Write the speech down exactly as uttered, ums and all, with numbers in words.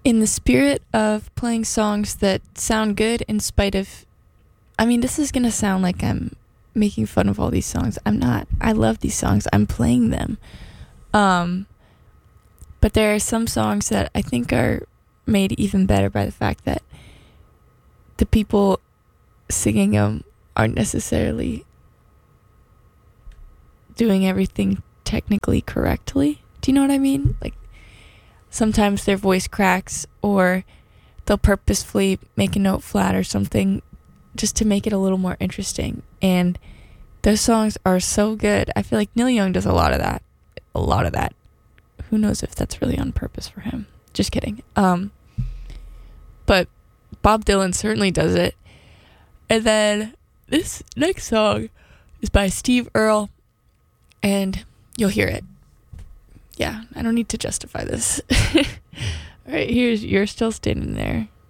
In the spirit of playing songs that sound good in spite of, I mean, this is going to sound like I'm making fun of all these songs. I'm not. I love these songs. I'm playing them. Um, but there are some songs that I think are made even better by the fact that the people singing them aren't necessarily doing everything technically correctly. Do you know what I mean? Like, sometimes their voice cracks, or they'll purposefully make a note flat or something just to make it a little more interesting. And those songs are so good. I feel like Neil Young does a lot of that. A lot of that. Who knows if that's really on purpose for him. Just kidding. Um, but Bob Dylan certainly does it. And then this next song is by Steve Earle, and you'll hear it. Yeah, I don't need to justify this. All right, here's You're Still Standing There.